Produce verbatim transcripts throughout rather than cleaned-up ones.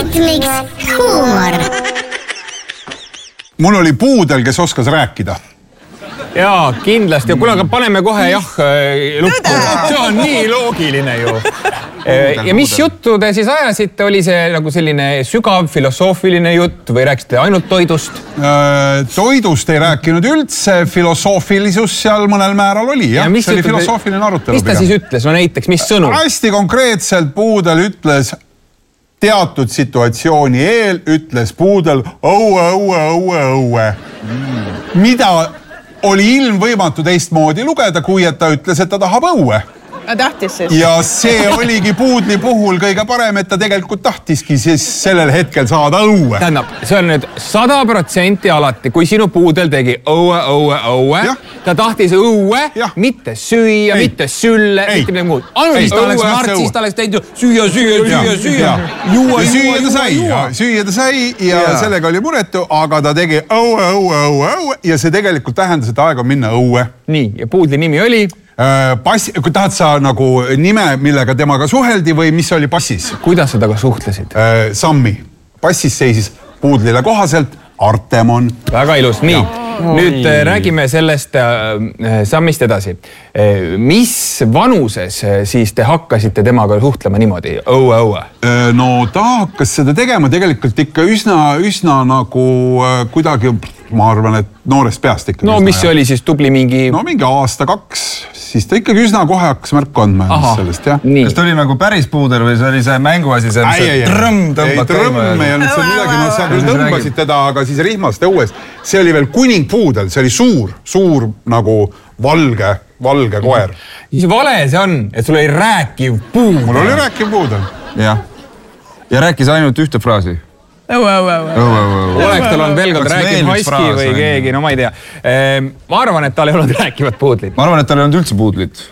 Hitmix huumor. Mul oli puudel, kes oskas rääkida. Jaa, kindlasti. Kuule, aga paneme kohe jah lukku. See on nii loogiline ju. Ja mis juttu te siis ajasite? Oli see nagu selline sügav filosoofiline jutt või rääkisite ainult toidust? Toidust ei rääkinud üldse. Filosoofilisus seal mõnel määral oli. Ja, see oli filosoofiline arutelu. Mis ta siis ütles? No näiteks, mis sõnum? Hästi konkreetselt puudel ütles teatud situatsiooni eel, ütles puudel õue, õue, õue, õue. Mida oli ilmvõimatu teistmoodi lugeda, kui et ta ütles, et ta tahab õue. Tahtis siis. Ja see oligi puudli puhul kõige parem, et ta tegelikult tahtiski siis sellel hetkel saada õue. Tähendab, see on nüüd sada protsenti alati, kui sinu puudel tegi õue, õue, õue, ta tahtis õue, mitte süüa, ei. mitte sülle, mitte midagi muud. Ainult siis ta oleks Mart, siis ta oleks teinud süüa, süüa, süüa, süüa. Juua, süüa ta sai, süüa ta sai ja sellega oli muretu, aga ta tegi õue, õue, õue, õue ja see tegelikult tähendas, et aeg on minna õue. Nii, ja puudli nimi oli? Passi, kui tahad sa nagu nime, millega temaga suheldi või mis oli passis? Kuidas sa taga suhtlesid? Sammi. Passis seisis puudlile kohaselt Artemon. Väga ilus. Nii, ja. Nüüd Oi. räägime sellest äh, Sammist edasi. Äh, mis vanuses siis te hakkasite temaga suhtlema niimoodi? Õue, õue. No ta hakkas seda tegema tegelikult ikka üsna, üsna nagu äh, kuidagi, ma arvan, et noorest peast ikka. No üsna, mis ja. oli siis tubli mingi? No mingi aasta, kaks. Siis ta ikkagi üsna kohe hakkas märku andma sellest, jah. Kas ta oli nagu päris puuder või see oli see mänguasi, see, ei, see trõmm tõmbad käima? Ei, trõmm ei olnud seal midagi, no sa küll tõmbasid teda, aga siis rihmast õues. See oli veel kuningpuudel, see oli suur, suur nagu valge, valge koer. Siis vale see on, et sul oli rääkiv puudel. Mul oli rääkiv puudel. Jah. Ja rääkis ainult ühte fraasi. Õue, õue, õue. Oleks tal on veel kord rääkiv haski või keegi, no ma ei tea. Ma arvan, et tal ei olnud rääkivat puudlit. Ma arvan, et tal ei olnud üldse puudlit.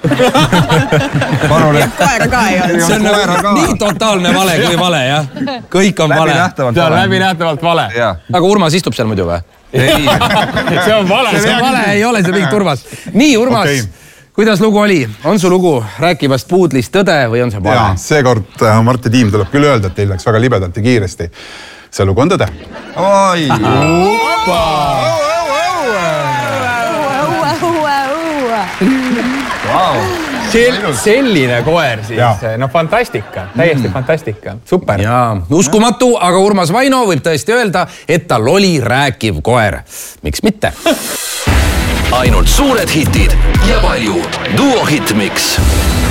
Ja koera ka ei olnud. See on nii totaalne vale kui vale, jah. Kõik on vale. See on läbinähtavalt vale. Aga Urmas istub seal muidu või? Ei. See on vale. See on vale, ei ole see mingi Urmas. Nii, Urmas. Kuidas lugu oli? On su lugu rääkivast puudlist tõde või on see vale? Jaa, seekord Mart ja tiim tuleb küll öelda, et teil läks väga libedalt ja kiiresti. See lugu on tõde. Oi! Opa! Selline koer siis. No fantastika. Täiesti fantastika. Super. Jaa, uskumatu, aga Urmas Vaino võib tõesti öelda, et tal oli rääkiv koer. Miks mitte? Ainult suured hitid ja palju Duo Hitmix.